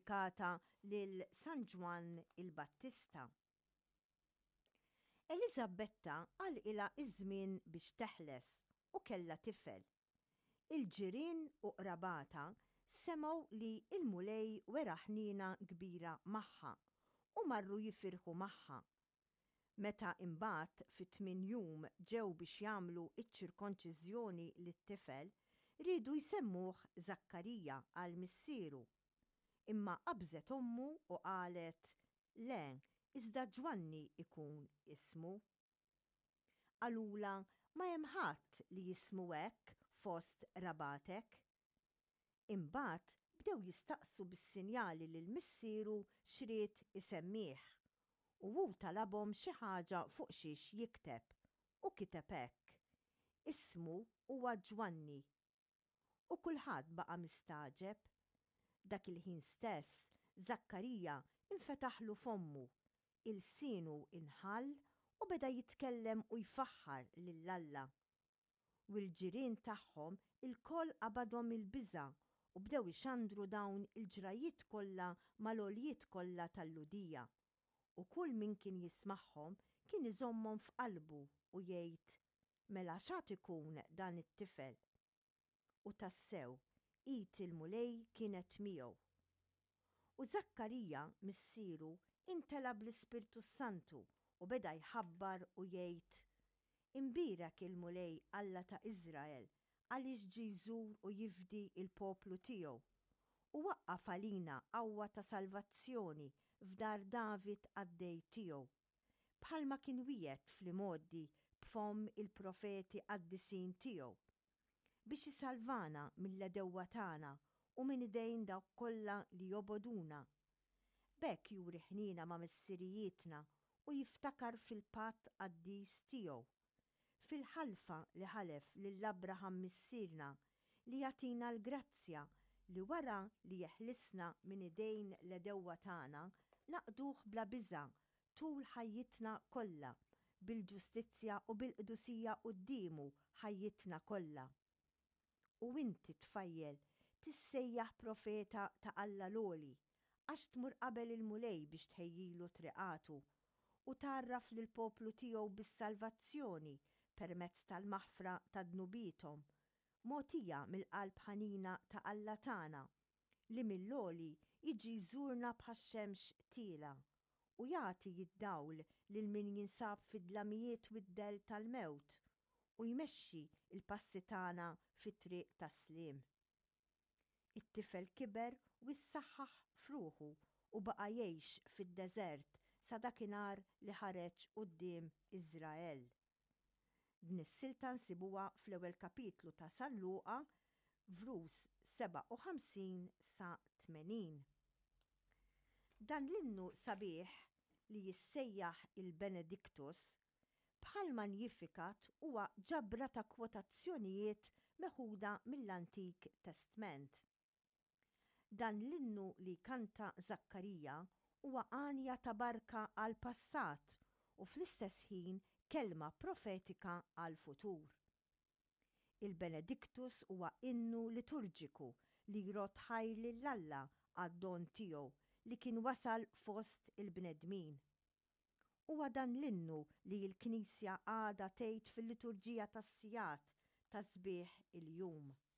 dedikata lil San Ġwan il-Battista. Elisabetta għal-ila iż-żmien biex teħles u kella tifel. Il-ġirien u qrabata semgħu li il-mulej wera ħnina kbira magħha u marru jifirħu magħha. Meta imbagħad fit-8 jum ġew biex jagħmlu iċ-ċirkonċiżjoni lit-tifel, ridu jsemmuh Zakkarija għal missieru. Imma qabżet ommu u qalet le, iżda Ġwanni ikun ismu. Qalula ma hemm ħadd li jismu hekk fost rabatek. Imbagħad bdew jistaqsu bis-sinjali lil missieru xried isemmih u hu talabhom xi ħaġa fuq xiex jikteb u kiteb hekk. Ismu huwa Ġwanni. U kulħadd baqa' mistaġeb. Dak il-ħin stess Zakkarija infetaħlu fommu, il-sienu inħall u beda jitkellem u jfaħħar lill-Alla. U l-ġirien tagħhom il-koll qabadhom il-biża' u bdew ixandru dawn il-ġrajiet kollha mal-għoljiet kollha tal-ludija. U kull min kien jismagħhom kien iżommhom f'qalbu u jgħid mela x'għad ikun dan it-tifel. U tassew id il-mulej kienet miegħu. U Zakkarija missieru intela bl-Ispirtu Santu u beda jħabbar u jgħid imbierek il-mulej Alla ta' Iżrael għaliex ġie jżur u jifdi il-poplu tiegħu u waqqaf għalina qawwa ta' salvazzjoni f'dar David għaddej tiegħu, bħalma kien wiegħed fl-imoddi b'fom il-profeti qaddisin tiegħu biex isalvana mill-edewwa tagħna u minn idejn dawk kollha li joboduna. B'hekk juri ħnina ma' missirijietna u jiftakar fil-patt qaddis tiegħu, fil-ħalfa li ħalef lill-Abraham missierna li jagħtina l-grazzja li wara li jeħlisna minn idejn l-edewwa tagħna naqduh bla biża' tul ħajjitna kollha bil-ġustizzja u bil-qdusija qudiemu ħajjitna kollha. U inti tfajjel tissejjaħ profeta ta' Alla l-Għoli għax tmur qabel il-mulej biex tħejjilu triqatu u tarraf lil poplu tiegħu bis-salvazzjoni permezz tal-maħfra ta' dnubithom, mogħtija mill-qalb ħanina ta' Alla tagħna li mill-Għoli jiġi jżurna bħax-xemx tiela u jagħti jid-dawl lil min jinsab fid-dlamijiet u d-del tal-mewt u jmexxi il-passi tagħna fit-triq tas-sliem. It-tifel kiber u jissaħħaħ fruħu u baqa' jgħix fid-deżert sa dakinhar li ħareġ quddiem Iżrael. Din is-silta nsibuha fl-ewwel kapitlu ta' San Luqa vrus 57 sa 80. Dan l-innu sabiħ li jissejjaħ il-Benediktus bħal Magnificat huwa ġabra ta' kwotazzjonijiet meħuda mill-Antik Testament. Dan l-innu li kanta Zakkarija huwa għanja ta' barka għal passat u fl-istess ħin kelma profetika għal futur. Il-Benediktus huwa innu liturġiku li jrot ħajr lill-Alla għad-don tiegħu li kien wasal fost il-bnedmin. Huwa dan l-innu li l-Knisja għada tgħid fil-liturġija tas-sigħat ta' sbieħ il-jum.